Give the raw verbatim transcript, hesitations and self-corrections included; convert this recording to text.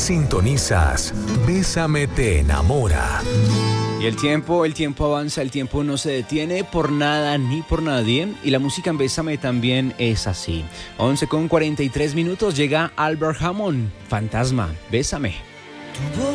Sintonizas Bésame te enamora. Y el tiempo, el tiempo avanza, el tiempo no se detiene por nada ni por nadie. Y la música en Bésame también es así. once con cuarenta y tres minutos llega Albert Hammond, Fantasma, Bésame.